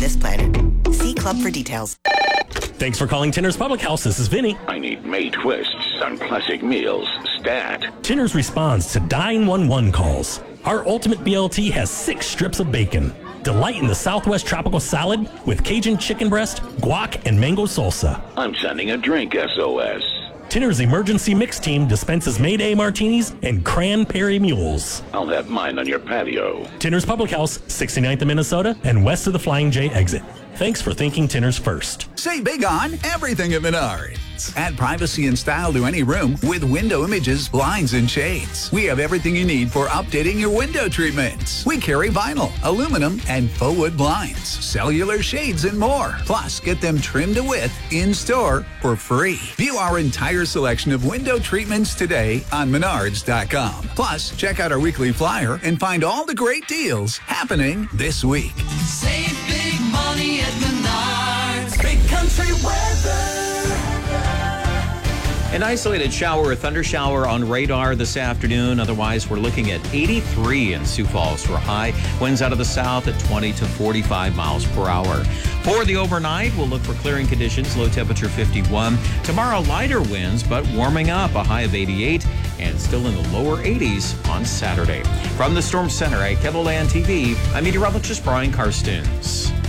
this planet. See Club for details. Thanks for calling Tinner's Public House. This is Vinny. I need May twists on classic meals. Stat. Tinner's responds to 911 calls. Our ultimate BLT has 6 strips of bacon. Delight in the Southwest tropical salad with Cajun chicken breast, guac, and mango salsa. I'm sending a drink SOS. Tinner's emergency mix team dispenses Mayday martinis and cranberry mules. I'll have mine on your patio. Tinner's Public House, 69th in Minnesota and west of the Flying J exit. Thanks for thinking Tinner's first. Save big on everything at Menards. Add privacy and style to any room with window images, blinds, and shades. We have everything you need for updating your window treatments. We carry vinyl, aluminum, and faux wood blinds, cellular shades, and more. Plus, get them trimmed to width in-store for free. View our entire selection of window treatments today on Menards.com. Plus, check out our weekly flyer and find all the great deals happening this week. Save big money at Menards. Big country weather. An isolated shower or thunder shower on radar this afternoon. Otherwise, we're looking at 83 in Sioux Falls for a high. Winds out of the south at 20 to 45 miles per hour. For the overnight, we'll look for clearing conditions. Low temperature 51. Tomorrow, lighter winds, but warming up. A high of 88 and still in the lower 80s on Saturday. From the Storm Center at KELOLAND TV, I'm meteorologist Brian Karstens.